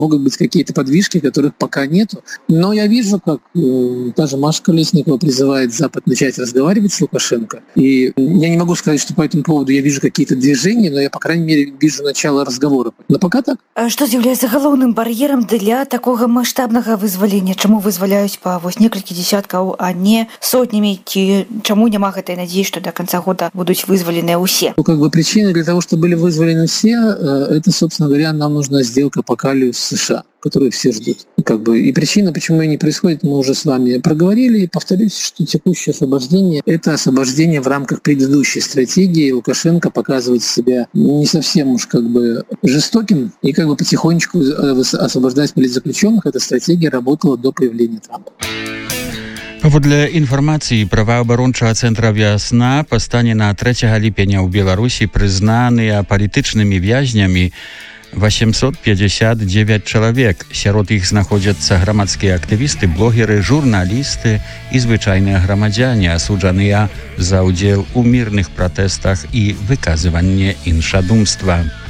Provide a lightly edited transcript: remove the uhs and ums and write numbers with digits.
Могут быть какие-то подвижки, которых пока нету. Но я вижу, как та же Маша Колесникова призывает Запад начать разговаривать с Лукашенко. И я не могу сказать, что по этому поводу я вижу какие-то движения, но я, по крайней мере, вижу начало разговора. Но пока так. А што з'яўляецца галоўным бар'ерам для такога маштабнага вызвалення? Чаму вызваляюць па некалькі десяткаў, а не сотнями? Ці чаму няма гэтай надзеі, што до конца года будуць вызваленыя ўсе? Причина для того, чтобы были вызволены все, это, собственно говоря, нам нужна сделка по калию с США, которую все ждут. И причина, почему ее не происходит, мы уже с вами проговорили. И повторюсь, что текущее освобождение – это освобождение в рамках предыдущей стратегии. Лукашенко показывает себя не совсем уж жестоким и потихонечку освобождать политзаключенных. Эта стратегия работала до появления Трампа. Паводле інфармацыі праваабарончага цэнтра «Вясна» па стане на 3 ліпеня ў Беларусі прызнаныя палітычнымі вязнямі 859 чалавек. Сярод іх знаходзяцца грамадскія актывісты, блогеры, журналісты і звычайныя грамадзяне, асуджаныя за ўдзел у мірных пратэстах і выказванне іншадумства.